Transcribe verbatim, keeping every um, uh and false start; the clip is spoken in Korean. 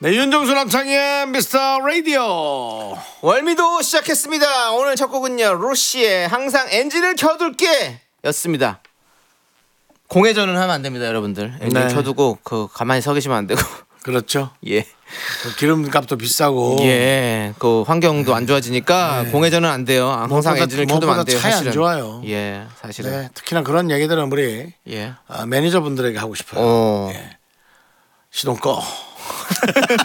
네, 윤정수 남창의 미스터 라디오. 월미도 시작했습니다. 오늘 첫 곡은요, 루시의 항상 엔진을 켜둘게 였습니다. 공회전은 하면 안 됩니다, 여러분들. 엔진 네. 켜두고 그 가만히 서 계시면 안 되고. 그렇죠. 예. 그 기름값도 비싸고. 예. 그 환경도 안 좋아지니까 네. 공회전은 안 돼요. 항상 무엇보다- 엔진을 켜두면 안 무엇보다 돼요. 차이 안 사실은. 좋아요. 예, 사실은. 네, 특히나 그런 얘기들은 우리 예. 아, 매니저분들에게 하고 싶어요. 어. 예. 시동 꺼.